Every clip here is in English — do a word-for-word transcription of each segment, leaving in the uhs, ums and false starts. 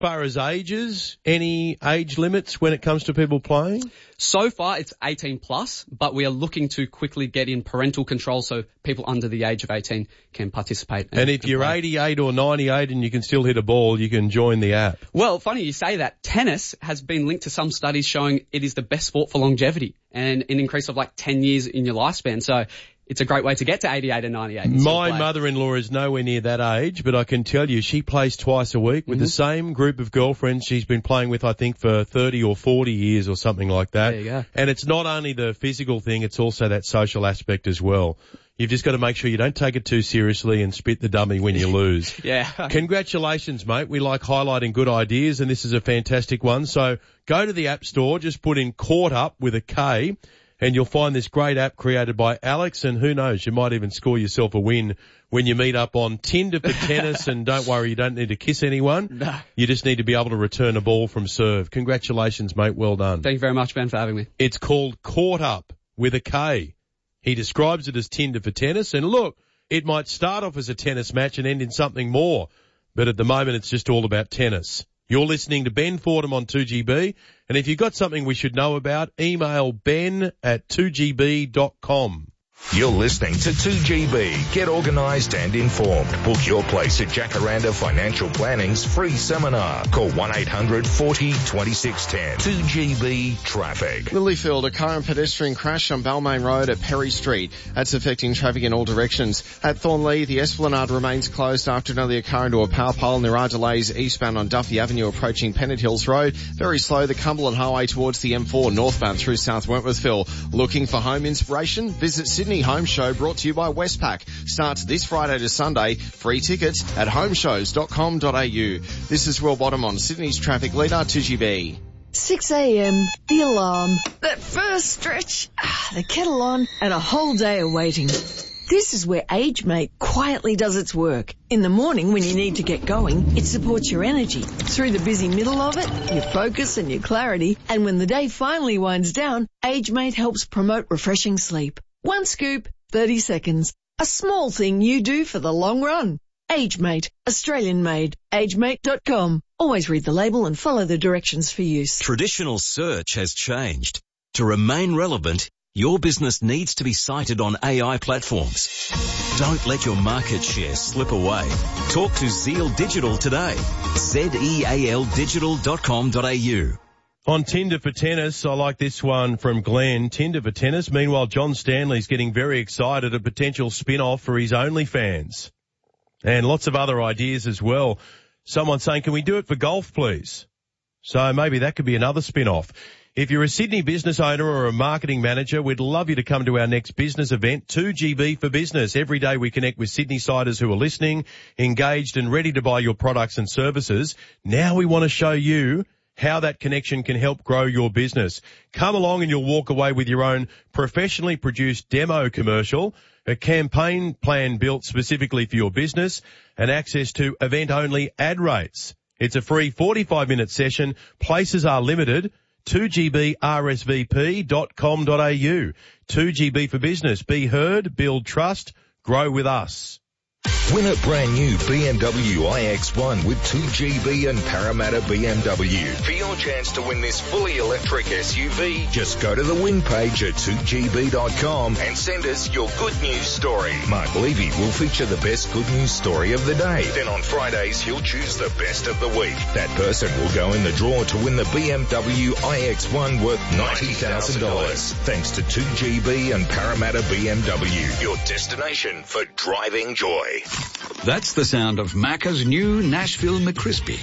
far as ages, any age limits when it comes to people playing? So far, it's eighteen plus, but we are looking to quickly get in parental control so people under the age of eighteen can participate. And, and if and you're play. eighty-eight or ninety-eight and you can still hit a ball, you can join the app. Well, funny you say that. Tennis has been linked to some studies showing it is the best sport for longevity and an increase of like ten years in your lifespan. So it's a great way to get to eighty-eight and ninety-eight. And My mother-in-law is nowhere near that age, but I can tell you she plays twice a week with mm-hmm. the same group of girlfriends she's been playing with, I think, for thirty or forty years or something like that. There you go. And it's not only the physical thing, it's also that social aspect as well. You've just got to make sure you don't take it too seriously and spit the dummy when you lose. Yeah. Congratulations, mate. We like highlighting good ideas, and this is a fantastic one. So go to the App Store, just put in Caught Up with a K, and you'll find this great app created by Alex, and who knows, you might even score yourself a win when you meet up on Tinder for tennis. And don't worry, you don't need to kiss anyone. No. You just need to be able to return a ball from serve. Congratulations, mate. Well done. Thank you very much, Ben, for having me. It's called Caught Up with a K. He describes it as Tinder for tennis, and look, it might start off as a tennis match and end in something more, but at the moment it's just all about tennis. You're listening to Ben Fordham on two G B, and if you've got something we should know about, email ben at two g b dot com. You're listening to two G B. Get organised and informed. Book your place at Jacaranda Financial Planning's free seminar. Call one eight hundred forty twenty-six ten. two G B Traffic. Lilyfield, a car and pedestrian crash on Balmain Road at Perry Street. That's affecting traffic in all directions. At Thornlea, the Esplanade remains closed after another car into a power pole, and there are delays eastbound on Duffy Avenue approaching Pennant Hills Road. Very slow, the Cumberland Highway towards the M four northbound through South Wentworthville. Looking for home inspiration? Visit Sydney Home Show, brought to you by Westpac. Starts this Friday to Sunday. Free tickets at homeshows dot com dot a u. This is Will Bottom on Sydney's traffic leader, two G B. six a.m, the alarm, that first stretch, the kettle on, and a whole day of waiting. This is where AgeMate quietly does its work. In the morning when you need to get going, it supports your energy. Through the busy middle of it, your focus and your clarity. And when the day finally winds down, AgeMate helps promote refreshing sleep. One scoop, thirty seconds. A small thing you do for the long run. AgeMate, Australian made. age mate dot com. Always read the label and follow the directions for use. Traditional search has changed. To remain relevant, your business needs to be cited on A I platforms. Don't let your market share slip away. Talk to Zeal Digital today. Z E A L digital dot com dot a u. On Tinder for tennis, I like this one from Glenn. Tinder for tennis. Meanwhile, John Stanley's getting very excited, a potential spin-off for his OnlyFans. And lots of other ideas as well. Someone saying, can we do it for golf, please? So maybe that could be another spin-off. If you're a Sydney business owner or a marketing manager, we'd love you to come to our next business event, two G B for Business. Every day we connect with Sydney-siders who are listening, engaged and ready to buy your products and services. Now we want to show you how that connection can help grow your business. Come along and you'll walk away with your own professionally produced demo commercial, a campaign plan built specifically for your business, and access to event-only ad rates. It's a free forty-five minute session. Places are limited. two g b r s v p dot com dot a u. two G B for Business. Be heard, build trust, grow with us. Win a brand new B M W i X one with two G B and Parramatta B M W. For your chance to win this fully electric S U V, just go to the win page at two g b dot com and send us your good news story. Mark Levy will feature the best good news story of the day. Then on Fridays, he'll choose the best of the week. That person will go in the draw to win the B M W i X one worth ninety thousand dollars. Thanks to two G B and Parramatta B M W, your destination for driving joy. That's the sound of Macca's new Nashville McCrispy.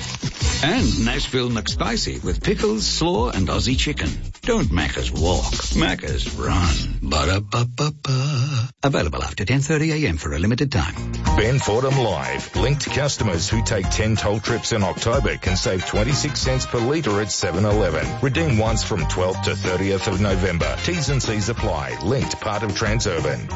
And Nashville McSpicy with pickles, slaw, and Aussie chicken. Don't Macca's walk. Macca's run. Ba-da-ba-ba-ba. Available after ten thirty a.m. for a limited time. Ben Fordham Live. Linked customers who take ten toll trips in October can save twenty-six cents per litre at seven eleven. Redeem once from twelfth to thirtieth of November. T's and C's apply. Linked, part of Transurban.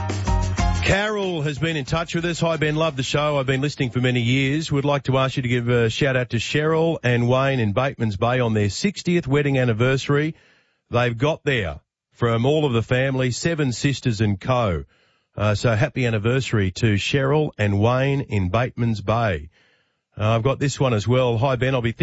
Carol has been in touch with us. Hi, Ben. Love the show. I've been listening for many years. Would like to ask you to give a shout out to Cheryl and Wayne in Bateman's Bay on their sixtieth wedding anniversary. They've got there from all of the family, seven sisters and co. Uh, so happy anniversary to Cheryl and Wayne in Bateman's Bay. Uh, I've got this one as well. Hi Ben, I'll be